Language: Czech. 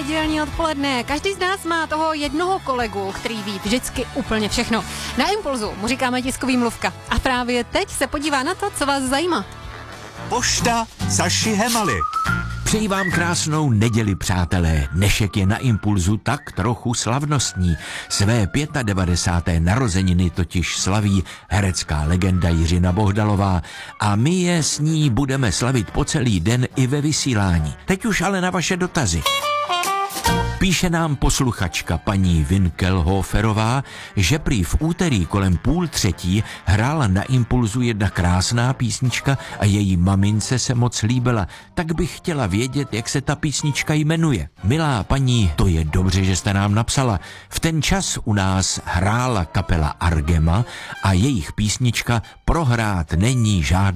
nedělní odpoledne. Každý z nás má toho jednoho kolegu, který ví vždycky úplně všechno. Na Impulzu mu říkáme tiskový mluvka. A právě teď se podívá na to, co vás zajímá. Pošta Saši Hemaly. Přeji vám krásnou neděli, přátelé. Dnešek je na Impulzu tak trochu slavnostní. Své 95. narozeniny totiž slaví herecká legenda Jiřina Bohdalová a my je s ní budeme slavit po celý den i ve vysílání. Teď už ale na vaše dotazy. Píše nám posluchačka paní Winkelhoferová, že prý v úterý kolem 2:30 hrála na Impulzu jedna krásná písnička a její mamince se moc líbila. Tak bych chtěla vědět, jak se ta písnička jmenuje. Milá paní, to je dobře, že jste nám napsala. V ten čas u nás hrála kapela Argema a jejich písnička Prohrát není žádná